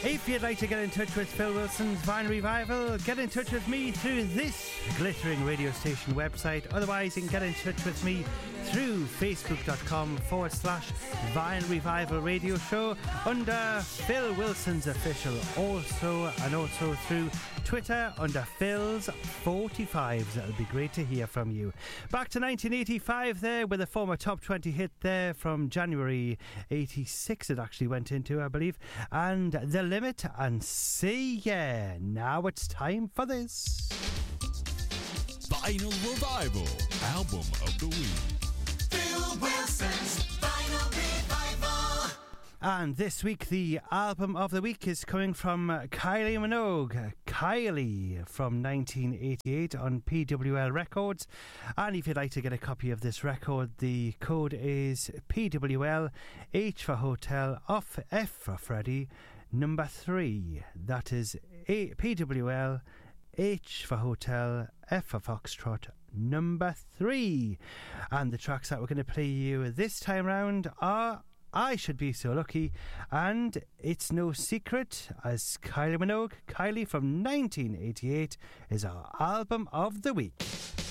If you'd like to get in touch with Phil Wilson's Vine Revival, get in touch with me through this glittering radio station website. Otherwise, you can get in touch with me through facebook.com/Vine Revival Radio Show under Phil Wilson's Official. Also through Twitter under Phil's 45s. That'll be great to hear from you. Back to 1985 there with a former top 20 hit there from January 86 it actually went into, I believe. And The Limit and See Ya. Now it's time for this. Vinyl Revival Album of the Week. Phil Wilson's Vinyl Revival. And this week the album of the week is coming from Kylie Minogue. Kylie from 1988 on PWL Records. And if you'd like to get a copy of this record, the code is PWL, H for Hotel, F for Freddy, number 3. That is PWL, H for Hotel, F for Foxtrot, number 3. And the tracks that we're going to play you this time round are I Should Be So Lucky and It's No Secret, as Kylie Minogue, Kylie from 1988, is our album of the week.